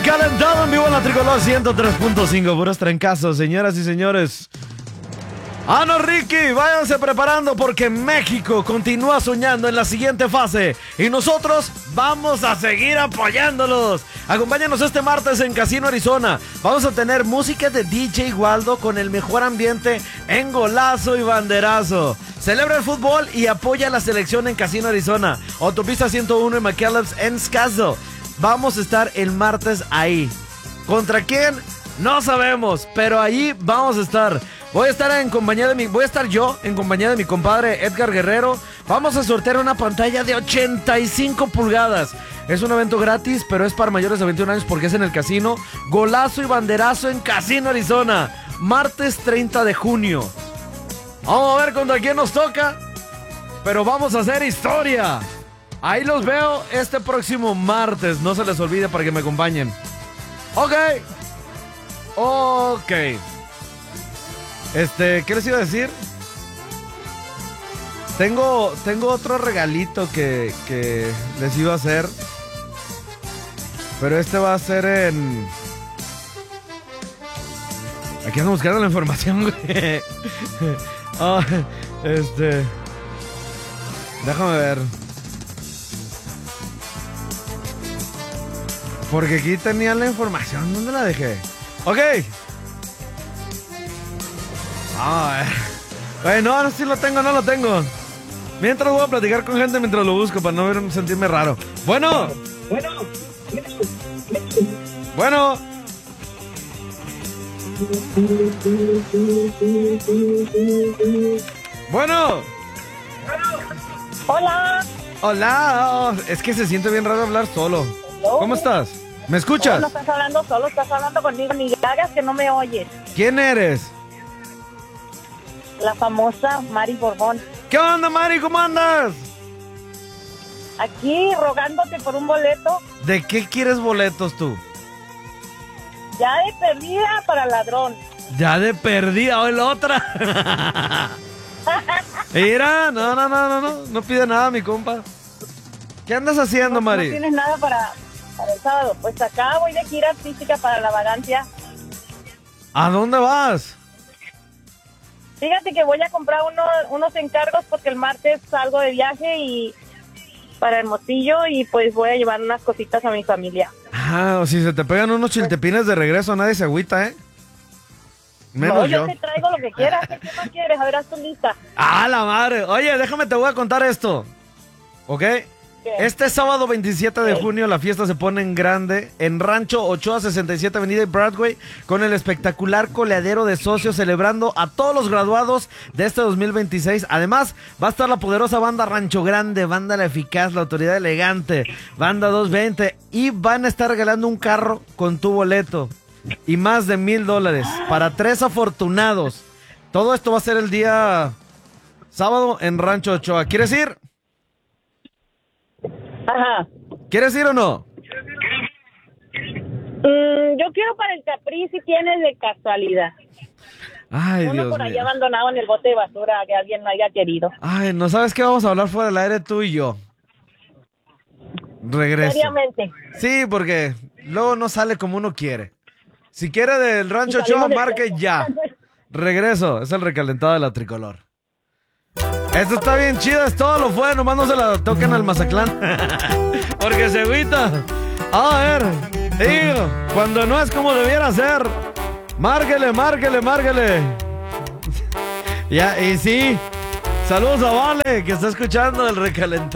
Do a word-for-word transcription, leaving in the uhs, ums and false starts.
Recalentado en vivo en la Tricolor ciento tres punto cinco. Puros trancazos, señoras y señores. Ah, no, Ricky, váyanse preparando porque México continúa soñando en la siguiente fase y nosotros vamos a seguir apoyándolos. Acompáñanos este martes en Casino Arizona. Vamos a tener música de D J Waldo con el mejor ambiente en golazo y banderazo. Celebra el fútbol y apoya a la selección en Casino Arizona. Autopista ciento uno en McAllen en Scottsdale. Vamos a estar el martes ahí. ¿Contra quién? No sabemos, pero ahí vamos a estar. Voy a estar en compañía de mi, voy a estar yo en compañía de mi compadre Edgar Guerrero. Vamos a sortear una pantalla de ochenta y cinco pulgadas. Es un evento gratis, pero es para mayores de veintiún años porque es en el casino. Golazo y banderazo en Casino Arizona. Martes treinta de junio. Vamos a ver contra quién nos toca. Pero vamos a hacer historia. Ahí los veo este próximo martes. No se les olvide para que me acompañen. Ok. Ok. Este, ¿qué les iba a decir? Tengo, tengo otro regalito que, que les iba a hacer. Pero este va a ser en... Aquí ando buscando la información, güey. Oh, este... Déjame ver. Porque aquí tenía la información. ¿Dónde la dejé? Ok. Ah, eh. No, no, sí lo tengo, no lo tengo. Mientras voy a platicar con gente mientras lo busco para no ver, sentirme raro. Bueno. Bueno. Bueno. Bueno. Hola. Hola. Oh, es que se siente bien raro hablar solo. Hello. ¿Cómo estás? ¿Me escuchas? No, no estás hablando solo, estás hablando conmigo. Ni hagas que no me oyes. ¿Quién eres? La famosa Mari Borbón. ¿Qué onda, Mari? ¿Cómo andas? Aquí rogándote por un boleto. ¿De qué quieres boletos tú? Ya de perdida para ladrón. Ya de perdida, hoy la otra. Mira, no, no, no, no, no, no pide nada, mi compa. ¿Qué andas haciendo, no, Mari? No tienes nada para, para el sábado. Pues acá voy de gira artística para la vagancia. ¿A dónde vas? Fíjate que voy a comprar uno, unos encargos porque el martes salgo de viaje y para Hermosillo y pues voy a llevar unas cositas a mi familia. Ah, o si se te pegan unos chiltepines de regreso, nadie se agüita, ¿eh? Menos no, yo. yo te traigo lo que quieras. ¿Qué más quieres? A ver, haz tu lista. ¡Ah, la madre! Oye, déjame, te voy a contar esto. ¿Ok? ¿Qué? Este sábado veintisiete de junio la fiesta se pone en grande en Rancho Ochoa, sesenta y siete Avenida y Broadway, con el espectacular coleadero de socios celebrando a todos los graduados de este dos mil veintiséis. Además, va a estar la poderosa banda Rancho Grande, banda La Eficaz, La Autoridad Elegante, banda doscientos veinte y van a estar regalando un carro con tu boleto y más de mil dólares para tres afortunados. Todo esto va a ser el día sábado en Rancho Ochoa. ¿Quieres ir? Ajá. ¿Quieres ir o no? Mm, yo quiero para el Capri si tienes de casualidad. Ay, Uno Dios por allá mío. abandonado en el bote de basura que alguien no haya querido. Ay, ¿no sabes qué? Vamos a hablar fuera del aire tú y yo. Regreso. Seriamente. Sí, porque luego no sale como uno quiere. Si quiere del Rancho Ochoa, marque ya. Regreso. Es el recalentado de la Tricolor. Esto está bien chido, es todo lo fue, nomás no se la toquen al Mazatlán. Porque se agüita. A ver, digo, cuando no es como debiera ser, márquele, márquele, márquele. Ya, y sí, saludos a Vale, que está escuchando el recalentado.